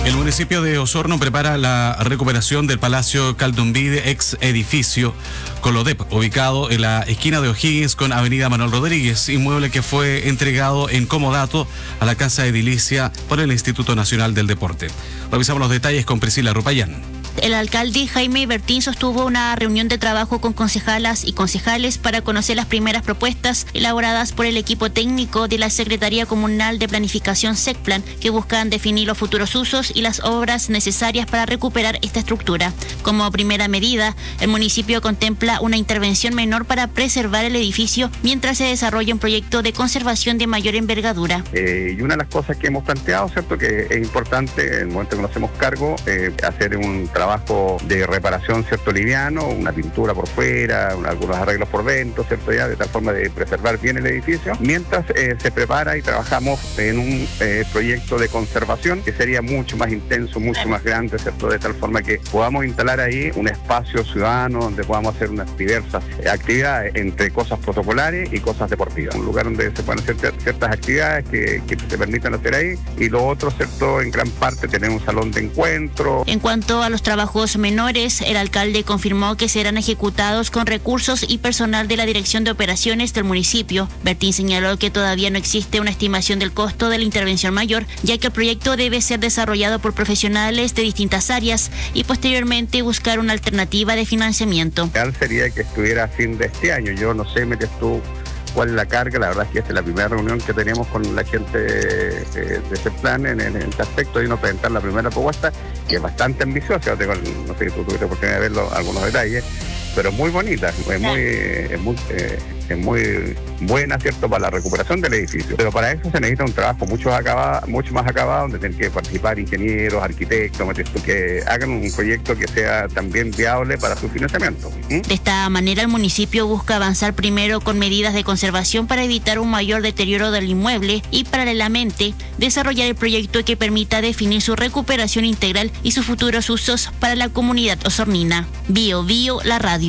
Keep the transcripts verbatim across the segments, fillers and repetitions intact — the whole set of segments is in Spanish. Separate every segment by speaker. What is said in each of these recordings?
Speaker 1: El municipio de Osorno prepara la recuperación del Palacio Caldumbide, ex edificio Colodep, ubicado en la esquina de O'Higgins con Avenida Manuel Rodríguez, inmueble que fue entregado en comodato a la Casa Edilicia por el Instituto Nacional del Deporte. Revisamos los detalles con Priscila Rupayán.
Speaker 2: El alcalde Jaime Bertín sostuvo una reunión de trabajo con concejalas y concejales para conocer las primeras propuestas elaboradas por el equipo técnico de la Secretaría Comunal de Planificación SECPLAN, que buscan definir los futuros usos y las obras necesarias para recuperar esta estructura. Como primera medida, el municipio contempla una intervención menor para preservar el edificio mientras se desarrolla un proyecto de conservación de mayor envergadura.
Speaker 3: Eh, y una de las cosas que hemos planteado, ¿cierto?, que es importante en el momento que nos hacemos cargo, eh, hacer un trabajo de reparación, cierto, liviano, una pintura por fuera, un, algunos arreglos por dentro, cierto, ya de tal forma de preservar bien el edificio, mientras eh, se prepara y trabajamos en un eh, proyecto de conservación que sería mucho más intenso, mucho más grande, cierto, de tal forma que podamos instalar ahí un espacio ciudadano donde podamos hacer unas diversas actividades entre cosas protocolares y cosas deportivas, un lugar donde se puedan hacer ciertas actividades que, que se permitan hacer ahí, y lo otro, cierto, en gran parte tener un salón de encuentro.
Speaker 2: En cuanto a los trabajos menores, el alcalde confirmó que serán ejecutados con recursos y personal de la Dirección de Operaciones del municipio. Bertín señaló que todavía no existe una estimación del costo de la intervención mayor, ya que el proyecto debe ser desarrollado por profesionales de distintas áreas y posteriormente buscar una alternativa de financiamiento.
Speaker 3: Ideal sería que estuviera a fin de este año. Yo no sé, metes tú cuál es la carga. La verdad es que esta es la primera reunión que tenemos con la gente eh, de ese plan en, en este aspecto, y nos presentar la primera propuesta, que es bastante ambiciosa. Tengo, no sé si tú tuviste oportunidad de ver los, algunos detalles, pero muy bonita, es muy, es muy, eh, es muy buena, ¿cierto?, para la recuperación del edificio. Pero para eso se necesita un trabajo mucho, acabado, mucho más acabado, donde tienen que participar ingenieros, arquitectos, que hagan un proyecto que sea también viable para su financiamiento. ¿Mm?
Speaker 2: De esta manera, el municipio busca avanzar primero con medidas de conservación para evitar un mayor deterioro del inmueble y, paralelamente, desarrollar el proyecto que permita definir su recuperación integral y sus futuros usos para la comunidad osornina. Bio Bio, la radio.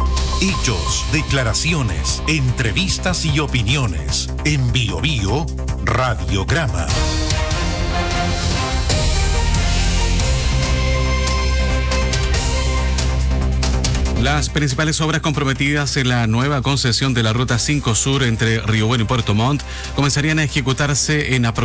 Speaker 4: Hechos, declaraciones, entrevistas y opiniones en Bio Bio Radiograma.
Speaker 1: Las principales obras comprometidas en la nueva concesión de la Ruta cinco Sur entre Río Bueno y Puerto Montt comenzarían a ejecutarse en aproximadamente